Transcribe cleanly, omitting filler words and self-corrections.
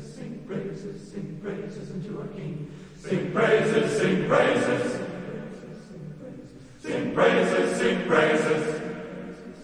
praises unto our King. Sing praises, sing praises. Sing praises, sing praises.